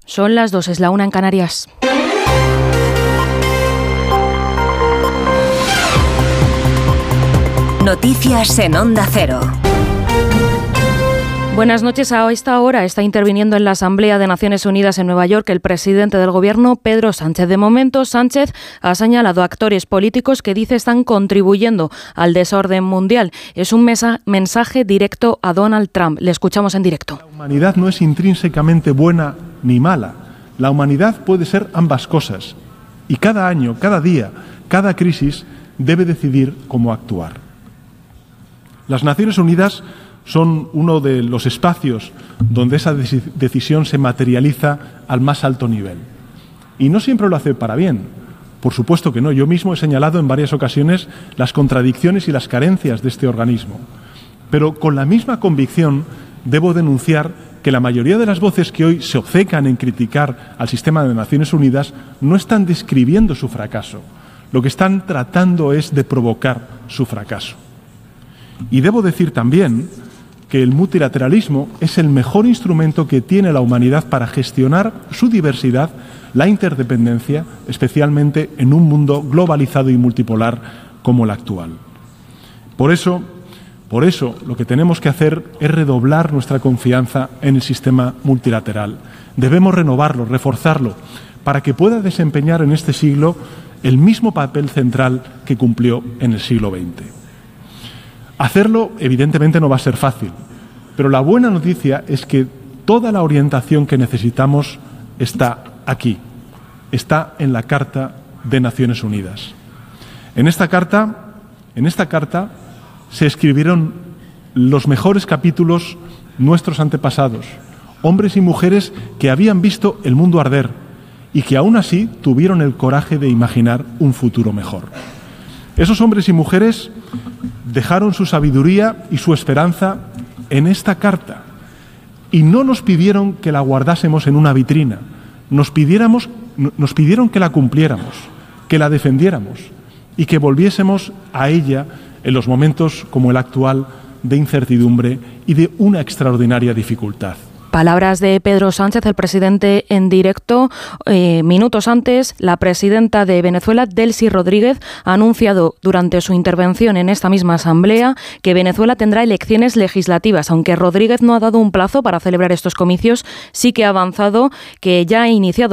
Son las 2, es la 1 en Canarias. Noticias en Onda Cero. Buenas noches. A esta hora está interviniendo en la Asamblea de Naciones Unidas en Nueva York el presidente del Gobierno, Pedro Sánchez. De momento, Sánchez ha señalado a actores políticos que dice están contribuyendo al desorden mundial. Es un mensaje directo a Donald Trump. Le escuchamos en directo. La humanidad no es intrínsecamente buena ni mala. La humanidad puede ser ambas cosas. Y cada año, cada día, cada crisis debe decidir cómo actuar. Las Naciones Unidas son uno de los espacios donde esa decisión se materializa al más alto nivel. Y no siempre lo hace para bien. Por supuesto que no. Yo mismo he señalado en varias ocasiones las contradicciones y las carencias de este organismo. Pero con la misma convicción debo denunciar que la mayoría de las voces que hoy se obcecan en criticar al sistema de Naciones Unidas no están describiendo su fracaso. Lo que están tratando es de provocar su fracaso. Y debo decir también que el multilateralismo es el mejor instrumento que tiene la humanidad para gestionar su diversidad, la interdependencia, especialmente en un mundo globalizado y multipolar como el actual. Por eso, lo que tenemos que hacer es redoblar nuestra confianza en el sistema multilateral. Debemos renovarlo, reforzarlo, para que pueda desempeñar en este siglo el mismo papel central que cumplió en el siglo XX. Hacerlo, evidentemente, no va a ser fácil, pero la buena noticia es que toda la orientación que necesitamos está aquí, está en la Carta de Naciones Unidas. En esta carta se escribieron los mejores capítulos nuestros antepasados, hombres y mujeres que habían visto el mundo arder y que aún así tuvieron el coraje de imaginar un futuro mejor. Esos hombres y mujeres dejaron su sabiduría y su esperanza en esta carta y no nos pidieron que la guardásemos en una vitrina, nos pidieron que la cumpliéramos, que la defendiéramos y que volviésemos a ella en los momentos como el actual de incertidumbre y de una extraordinaria dificultad. Palabras de Pedro Sánchez, el presidente en directo. Minutos antes, la presidenta de Venezuela, Delcy Rodríguez, ha anunciado durante su intervención en esta misma asamblea que Venezuela tendrá elecciones legislativas. Aunque Rodríguez no ha dado un plazo para celebrar estos comicios, sí que ha avanzado que ya ha iniciado